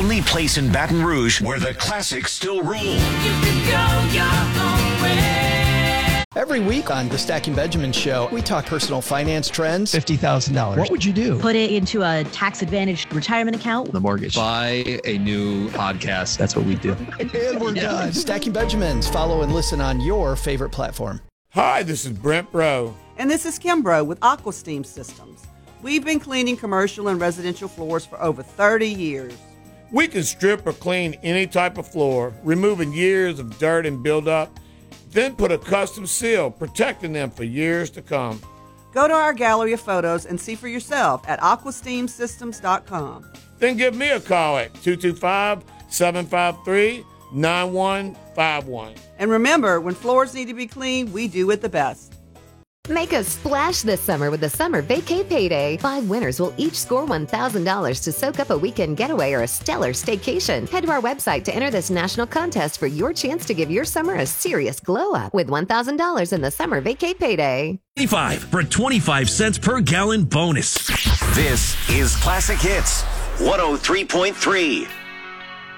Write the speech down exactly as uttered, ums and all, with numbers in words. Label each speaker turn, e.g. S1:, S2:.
S1: only place in Baton Rouge where the classics still rule.
S2: You can go your own way.
S3: Every week on the Stacking Benjamin Show, we talk personal finance trends.
S4: fifty thousand dollars. What would you do?
S5: Put it into a tax-advantaged retirement account.
S4: The mortgage.
S6: Buy a new podcast. That's what we do.
S4: And we're done.
S3: Stacking Benjamins. Follow and listen on your favorite platform.
S7: Hi, this is Brent Bro.
S8: And this is Kim Bro with AquaSteam Systems. We've been cleaning commercial and residential floors for over thirty years.
S7: We can strip or clean any type of floor, removing years of dirt and buildup, then put a custom seal, protecting them for years to come.
S8: Go to our gallery of photos and see for yourself at aqua steam systems dot com.
S7: Then give me a call at two two five, seven five three, nine one five one.
S8: And remember, when floors need to be cleaned, we do it the best.
S9: Make a splash this summer with the Summer Vacay Payday. Five winners will each score one thousand dollars to soak up a weekend getaway or a stellar staycation. Head to our website to enter this national contest for your chance to give your summer a serious glow-up with one thousand dollars in the Summer Vacay Payday.
S1: twenty-five for a twenty-five cents per gallon bonus. This is Classic Hits one oh three point three.